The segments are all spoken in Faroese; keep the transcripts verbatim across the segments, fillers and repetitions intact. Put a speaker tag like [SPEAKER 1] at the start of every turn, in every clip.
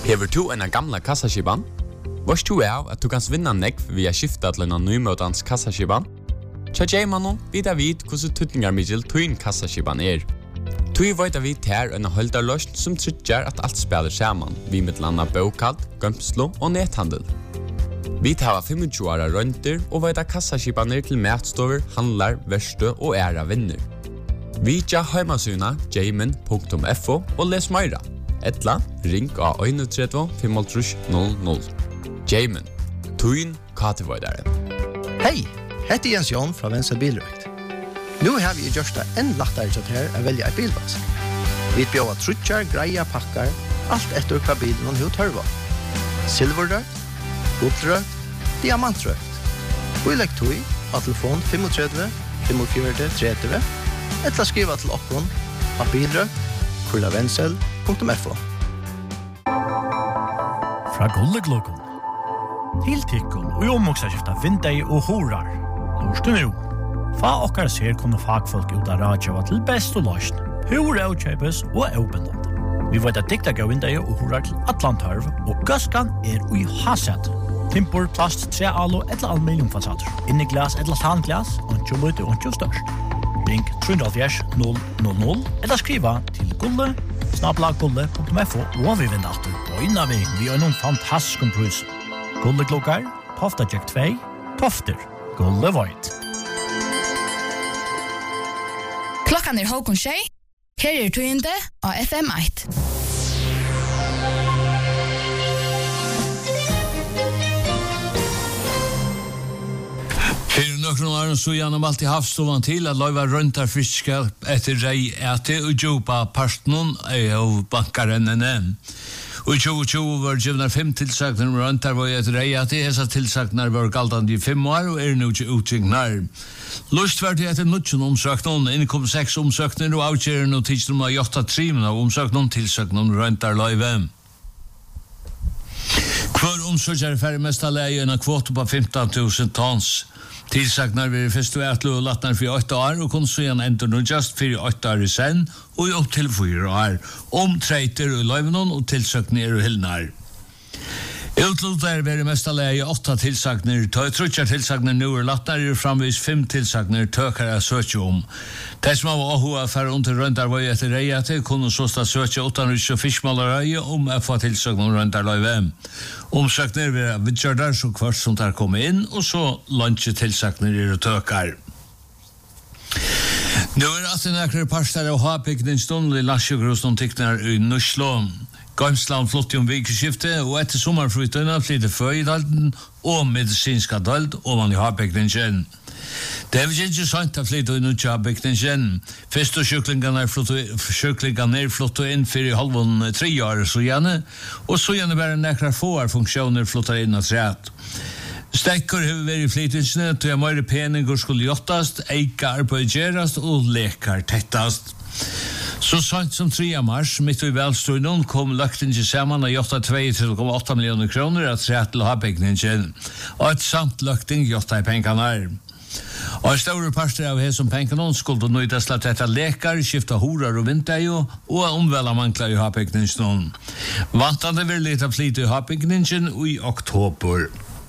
[SPEAKER 1] Hever du en gamla kassaskiban? Vars du er at du kan vinna nekv via skifta til en nymøtans kassaskiban? Tja J-mannen vidar vid hvordan tutningar middel tuin kassaskiban er. Tui veit vi ter en holdarløst som tryggjar at alt spiller saman, vi med landa bokad, gømslo og nethandel. Vi tar tjue åra rønter og veit kassaskibaner til matstover, handlar, verste og æra vinner. Vi tja heimasuna jamin punktum f o og les meira. Etla, ring av tre ett fem tre null null. Jamin, tuin katevoidare.
[SPEAKER 2] Hei, heter Jens Jon fra Venstre Bilrøkt. Nu har vi gjort det enn lettere til her å velge en bilvask. Vi bjør trutjar, greia, pakkar, alt etter hva bilen og hva tørva. Silverrøkt, gullrøkt, diamantrøkt. Vi legger tog av telefon fem tre fem fire tre tre eller skriva til okkon av bilrøkt, kurla vensel punktum f o.
[SPEAKER 3] Fra Gulleglokon til Tikkun og omvoksaskifta vindei og horar. Lorstu nu. Fa okkar ser kunne fagfolk ut av radjava til best og løsn. Hur er utkjøpes og er åpenland. Vi vet at dikta gav vindei og horar til Atlantarv og gøskan er ui hasset. Timpor, plast, tre alo eller aluminiumfasader. Inni glas eller tanglas, ontjo løyte ontjo størst. Ring tre null null null eller skriva til gulle snabla gulle punktum f o og vi vinner alltid på innan vi vi har noen fantastisk pris. Gulle klokkar, Tofta Jack två, Tofter, Gulle Void.
[SPEAKER 4] Klokkan er halvgång tjej. Her er tøyende av F M ett.
[SPEAKER 5] Fyrir nokkur åren så gjennom alltid havstovan til at løyva røntar fiskeskap etter rei ete og djupa partnun av bankarennene. Og i tjue tjue var givnar fem tilsaknar om røntar var etter rei ete. Hesa tilsaknar var galdande i fem år og er nu ikke utviknar. Lust var det etter nutjen omsøknån, innkom seks omsøkner og avgjeren og tidsnum av åtta trimen av omsøknån tilsaknar om røntar løyve. Hver omsøkjer er ferdig mest av leie en kvote på femton tusen tons. Tilsaknar vi først og etlo og latnar for åtta år og kun så igjen ender nå just for åtta år i sen og opp til fyra år. Om treiter og løyvenon og tilsakner og hildnar. Utlot er veri mest allega åtta tilsakner, trutjar tilsakner nu er latnar er framvis fem tilsakner tøkar jeg søkje om. De som har åhua for under røndar var etter reia til kunne såsta søkje utan rysk og fiskmalarøye om jeg får tilsakner om røndar løyve. Omsøkner vil vidgjørdar så kvart som tar komme inn, og så lunsje tilsakner er tøkar. Nu er at en ekre parstar av ha-pikning stund i Lasjøgrus noen tikkner i Nuslo. Gaimsland flott om vikeskifte, og etter sommerflytøyna flytter føydalden og medisinska dald oman i ha-pikningen. Det er ikke sant at flyttet inn ut i ha-pikningen. Først og sjuklingarna er flottet inn for i halvån tre år så gjerne, og så gjerne bare nekrar få funksjoner flottet inn og treet. Stekker har vært i flyttingsene, til jeg mer peninger skulle jottast, eika arbeid gerast og lekar tettast. Så sant som tre mars, mitt i velstøynen, kom løkningen sammen av åtta komma åtta millioner kroner at tre til ha-pekningen, og et samt løkning åtta i pengene her. Og større parter av hessom pengene skulle nøydes til dette lekar, skifta horar og vinteio, og omvela mangler i ha-pekningen. Vantande vil litt av flyt i ha-pekningen i oktober.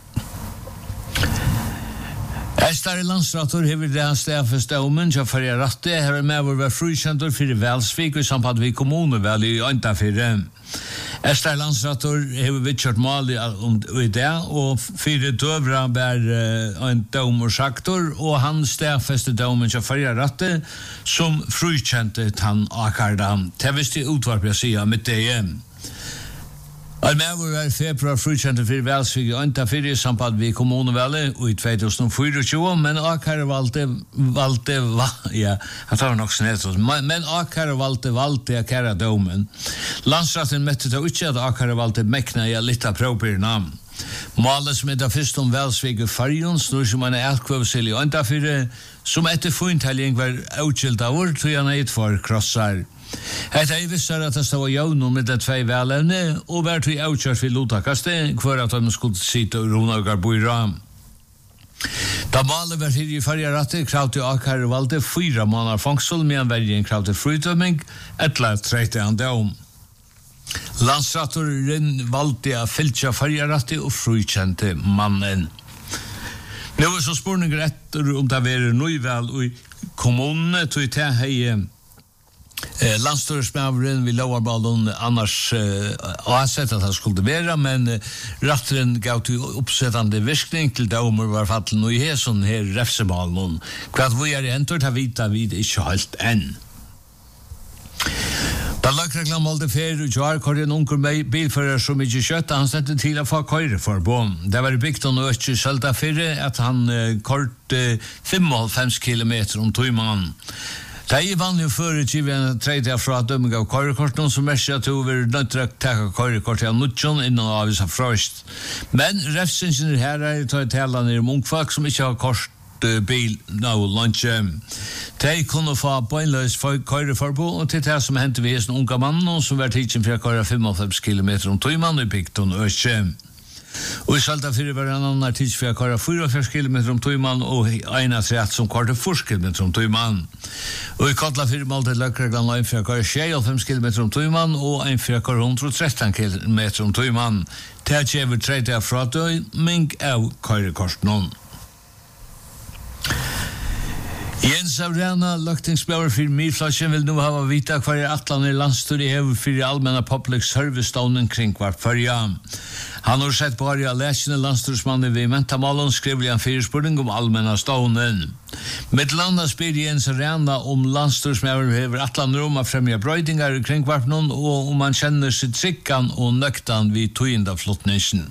[SPEAKER 5] Estar i landsrator hever det hans stafest daumen til fyrir ratte, her er med vår frukjentor fyrir Velsvik og i samband vi kommune vel i Øyntafire. Estar i landsrator hever vi kjørt mal i det, og fyrir døvra bær en daumersaktor, og han stafeste daumen til fyrir ratte, som frukjente tann akardan. Det visste utvarp jeg sier mitt det igjen. Al med var februar frukjente for Velsvik i Øyntafire i samband vi kommuneveldet og i tjuetusen og tjue, men Akar valgte, valgte, ja, han tar nok snett, men Akar valgte, valgte Akara domen. Landsratten møtte det ikke at Akar valgte mekna i litt av prøvbyrna. Målet som er det først om Velsvik i Farjon, snur som han er etkvøvsil i Øyntafire, som etter funntelling var utskilt av ord, tog han er for krossar. Hetta er vissar at det var jævnum med de tvei velevne, og vært vi avkjørt vi lotakaste, hver at de skulle sitte og ronagar boira. Da malet var til i farja ratte, kravte Akar valgte fyra måneder fangsel, medan vergen kravte frutømming, etla treite han det om. Landsrattoren valgte å fylke fargerattet og frukjente mannen. Nå er så spørninger etter om det er nøyvel i kommunene, tog til hei eh, landstøresmaveren vi lovarballen annars eh, avsett at det skulle være, men eh, ratteren gav til oppsettende virkning til domer var fattelig noe i sånn her refsemalen. Hva vi er entur til å vite vi ikke helt enn. Da lagreglen valgte fer og kjær kår en unker bilfører som ikke kjøtt, han sette til å få køyre for på. Det var bygd og ikke sølta fyrre at han uh, kort uh, fem kilometer om tøyman. Det er vanlig før i tjuven tredje fra dømming av køyrekort, noen som mest at du vil nødtrekt takke køyrekort til nødtjon innan avisa frøst. Men refsingen her er til å tale ned om ungfolk som ikke har kort bil nå lunch. De kunne få bøgnløs køyreforbud, og til det som hendte vi en unga mann, som var tidsen for å køyre fem kilometer om tøyman i Bygton og Østje. Og i Salta fire var en annen tidsen for å køyre fire kilometer om tøyman, og en av tre som køyre fire kilometer om tøyman. Og i Kotla fire målte løkreglen en for å køyre tjuefem kilometer om tøyman, og en for å køyre hundre og tretten kilometer om tøyman. Det er ikke over tredje fra døyming av køyrekorten. Jens Avrana, løktingsbjør for Myrflasjen, vil nå ha vita hva er atlaner landstyr i hever for allmänna public service-stånden kring hvert førja. Han har sett på Arja Læsjene landstyrsmannen ved Mentamalen skriver en fyrspurning om allmänna stånden. Middelanda spyr Jens Avrana om landstyrsmannen hever atlaner om å fremja brøydingar kring hvert noen, og om han kjenner sitt trikkan og nøktan vid tøyenda flottningen.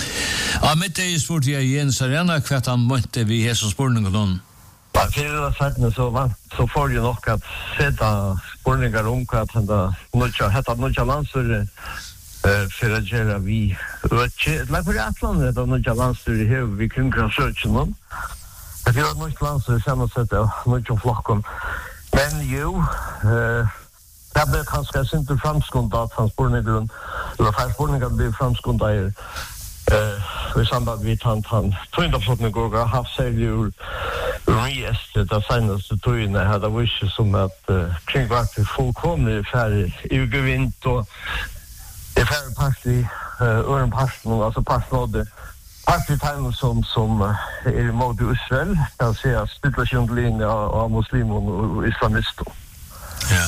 [SPEAKER 5] Av mitt er spurt jeg Jens Avrana hva han måtte vid hese spurningen noen.
[SPEAKER 6] Ja, fyrir det sættene så, så får jeg nok at seta spurningar om hva at hetta hetta nødja landstyr uh, for å gjøre vi øtje. Nei, for atlandet hetta nødja landstyr her vi kringkra søtjen noen. Det er nødja landstyr samme sett av nødja flokken. Men jo, uh, det ble kanskje sint framskunda at han spurningar, eller fær spurningar blir framskunda her. Uh, I samband med han han tøyndaflottene går og haft seg jo reestet det senaste tøyene hadde visse som at uh, kring hvert vi fullkomlig færre i ugevint og det færre parti uh, øren parten, altså parten av det partitegnet som, som uh, er imot Israel, kan si at situasjonslinje av, av muslimer og islamister.
[SPEAKER 5] Ja.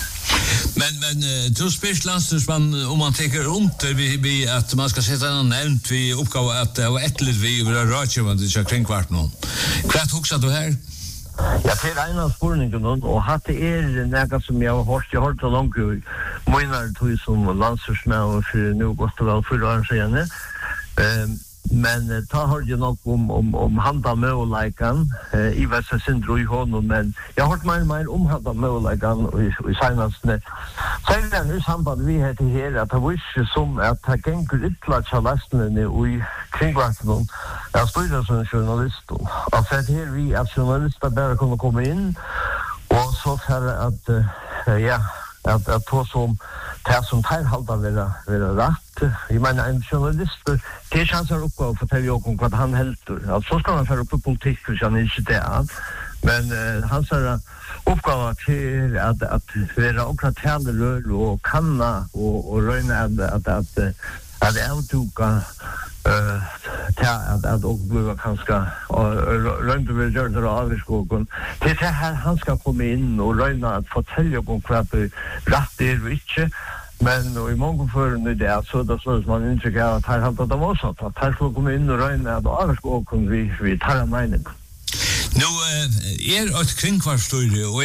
[SPEAKER 5] Men men uh, du spyrs landstyrsmann om man tenker rundt vi, vi at man skal sette en nevnt vi oppgave at det var etterlig vi vil ha rådkjøvende til å kringkvart noen. Hva hoksa du her?
[SPEAKER 6] Ja, det er en av spurningene, og hatt det er noe som jeg har hørt, jeg har hørt det langt jo, måneder tog som landstyrsmann for nå godt og vel fire år siden. Um, Men uh, ta har jeg nok om, om, om handa møvleikan uh, i Vessa Sindro i hånden, men jeg har hørt mer og mer om handa møvleikan i, i senastene. Så er det i samband vi heter her at det var ikke som at det gengur ytla til lestene i kringvarten av styrre som journalister. Altså at her vi at journalister bare kunne komme inn, og så for at, uh, ja, at, at to som det som teilhalda vera, vera rett. Jeg mener, en journalist, det er ikke hans oppgave å fortelle jo om hva han helter. Altså, så skal han føre opp i politikk, hvis han ikke det er. Men uh, hans oppgave til at, at være akkurat talerør og kanna og, og røyne at, at, at, at avtuka uh, til at, at og blir kanskje røyne vil gjøre det av i skogen. Det er til her han skal komme inn og røyne at fortelle om hva det rett er og ikke. Men og i mange førende det er så det slås man inntrykk av at her hadde det var sånn at her skulle komme inn og røyne at av i skogen vi, vi tar en mening.
[SPEAKER 5] Nå er et kringkvartstøyre og